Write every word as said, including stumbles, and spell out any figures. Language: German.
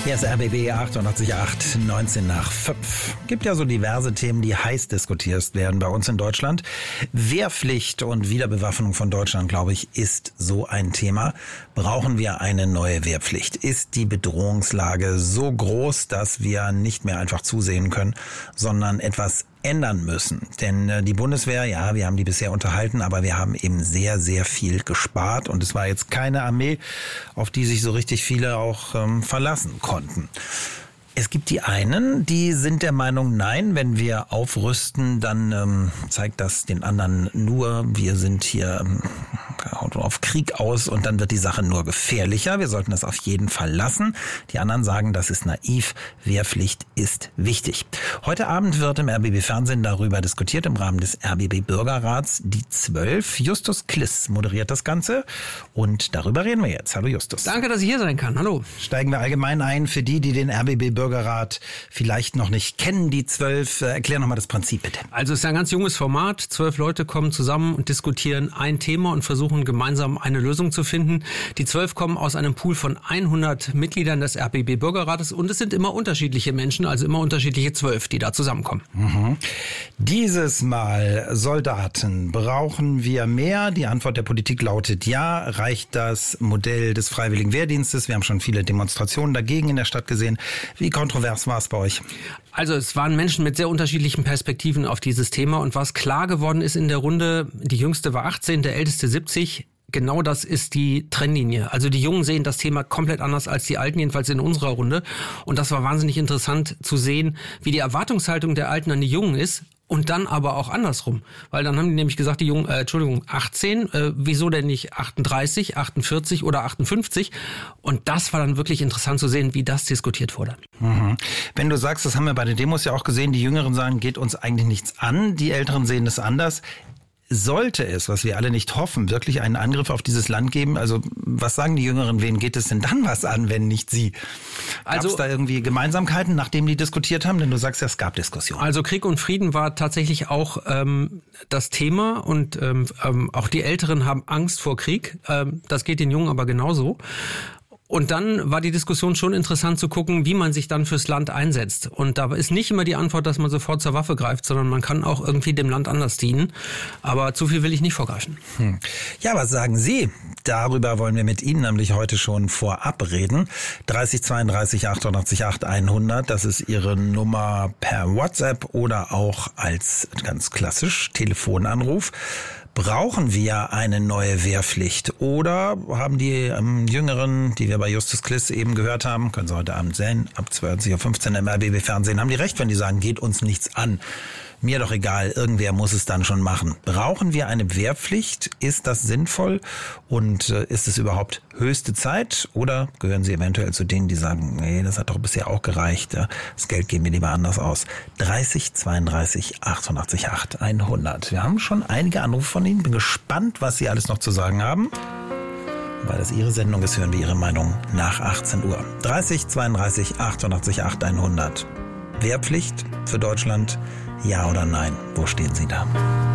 Hier ist R B B achtundachtzig Komma acht, neunzehn nach fünf. Gibt ja so diverse Themen, die heiß diskutiert werden bei uns in Deutschland. Wehrpflicht und Wiederbewaffnung von Deutschland, glaube ich, ist so ein Thema. Brauchen wir eine neue Wehrpflicht? Ist die Bedrohungslage so groß, dass wir nicht mehr einfach zusehen können, sondern etwas ändern müssen? Denn äh, die Bundeswehr, ja, wir haben die bisher unterhalten, aber wir haben eben sehr, sehr viel gespart und es war jetzt keine Armee, auf die sich so richtig viele auch ähm, verlassen konnten. Es gibt die einen, die sind der Meinung, nein, wenn wir aufrüsten, dann ähm, zeigt das den anderen nur, wir sind hier ähm, auf Krieg aus und dann wird die Sache nur gefährlicher. Wir sollten das auf jeden Fall lassen. Die anderen sagen, das ist naiv. Wehrpflicht ist wichtig. Heute Abend wird im R B B-Fernsehen darüber diskutiert im Rahmen des R B B-Bürgerrats. Die zwölf. Justus Kliss moderiert das Ganze und darüber reden wir jetzt. Hallo Justus. Danke, dass ich hier sein kann. Hallo. Steigen wir allgemein ein für die, die den R B B-Bürgerrat vielleicht noch nicht kennen, die zwölf. Erklär nochmal das Prinzip bitte. Also es ist ein ganz junges Format. Zwölf Leute kommen zusammen und diskutieren ein Thema und versuchen gemeinsam eine Lösung zu finden. Die zwölf kommen aus einem Pool von hundert Mitgliedern des R B B-Bürgerrates und es sind immer unterschiedliche Menschen, also immer unterschiedliche zwölf, die da zusammenkommen. Mhm. Dieses Mal Soldaten. Brauchen wir mehr? Die Antwort der Politik lautet ja. Reicht das Modell des Freiwilligen Wehrdienstes? Wir haben schon viele Demonstrationen dagegen in der Stadt gesehen. Wie kontrovers war es bei euch? Also es waren Menschen mit sehr unterschiedlichen Perspektiven auf dieses Thema und was klar geworden ist in der Runde, die Jüngste war achtzehn, der Älteste siebzig. Genau das ist die Trennlinie. Also die Jungen sehen das Thema komplett anders als die Alten, jedenfalls in unserer Runde. Und das war wahnsinnig interessant zu sehen, wie die Erwartungshaltung der Alten an die Jungen ist. Und dann aber auch andersrum. Weil dann haben die nämlich gesagt, die Jungen, äh, Entschuldigung, achtzehn, äh, wieso denn nicht achtunddreißig, achtundvierzig oder achtundfünfzig? Und das war dann wirklich interessant zu sehen, wie das diskutiert wurde. Mhm. Wenn du sagst, das haben wir bei den Demos ja auch gesehen, die Jüngeren sagen, geht uns eigentlich nichts an, die Älteren sehen es anders. Sollte es, was wir alle nicht hoffen, wirklich einen Angriff auf dieses Land geben? Also was sagen die Jüngeren, wen geht es denn dann was an, wenn nicht sie? Gab es also, da irgendwie Gemeinsamkeiten, nachdem die diskutiert haben? Denn du sagst ja, es gab Diskussionen. Also Krieg und Frieden war tatsächlich auch ähm, das Thema und ähm, auch die Älteren haben Angst vor Krieg. Ähm, das geht den Jungen aber genauso. Und dann war die Diskussion schon interessant zu gucken, wie man sich dann fürs Land einsetzt. Und da ist nicht immer die Antwort, dass man sofort zur Waffe greift, sondern man kann auch irgendwie dem Land anders dienen. Aber zu viel will ich nicht vorgreifen. Hm. Ja, was sagen Sie? Darüber wollen wir mit Ihnen nämlich heute schon vorab reden. dreißig zweiunddreißig achtundachtzig Komma acht hundert, das ist Ihre Nummer per WhatsApp oder auch als ganz klassisch Telefonanruf. Brauchen wir eine neue Wehrpflicht oder haben die ähm, Jüngeren, die wir bei Justus Kliss eben gehört haben, können Sie heute Abend sehen, ab zwanzig Uhr fünfzehn im R B B-Fernsehen, haben die recht, wenn die sagen, geht uns nichts an. Mir doch egal, irgendwer muss es dann schon machen. Brauchen wir eine Wehrpflicht? Ist das sinnvoll? Und äh, ist es überhaupt höchste Zeit? Oder gehören Sie eventuell zu denen, die sagen, nee, das hat doch bisher auch gereicht. Ja, das Geld geben wir lieber anders aus. dreißig zweiunddreißig achtundachtzig Komma acht hundert. Wir haben schon einige Anrufe von Ihnen. Bin gespannt, was Sie alles noch zu sagen haben. Weil das Ihre Sendung ist, hören wir Ihre Meinung nach achtzehn Uhr. dreißig zweiunddreißig achtundachtzig Komma acht hundert. Wehrpflicht für Deutschland? Ja oder nein? Wo stehen Sie da?